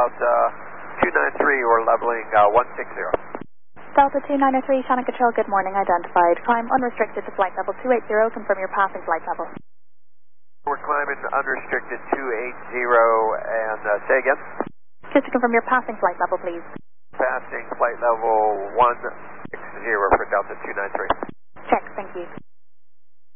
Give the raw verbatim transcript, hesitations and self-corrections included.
Delta two nine three, we're leveling uh, one six zero. Delta two nine three, Shannon Control, good morning, identified. Climb unrestricted to flight level two eight zero, confirm your passing flight level. We're climbing unrestricted two eight zero, and uh, say again? Just to confirm your passing flight level, please. Passing flight level one six zero for Delta two nine three. Check, thank you.